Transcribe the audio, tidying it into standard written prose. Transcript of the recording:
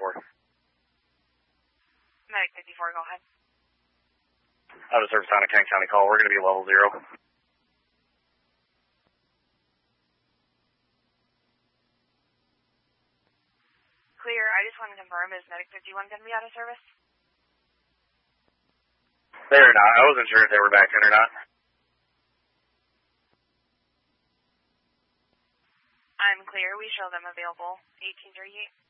54. Medic 54, go ahead. Out of service on a Kent County call. We're going to be level 0. Clear. I just want to confirm, is Medic 51 going to be out of service? They are not. I wasn't sure if they were back in or not. I'm clear. We show them available. 1838.